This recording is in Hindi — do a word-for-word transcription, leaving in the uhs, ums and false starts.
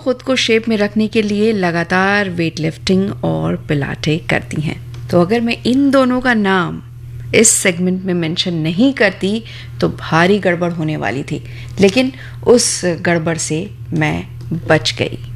खुद को शेप में रखने के लिए लगातार वेट लिफ्टिंग और पिलाटे करती हैं। तो अगर मैं इन दोनों का नाम इस सेगमेंट में मेंशन नहीं करती तो भारी गड़बड़ होने वाली थी, लेकिन उस गड़बड़ से मैं बच गई।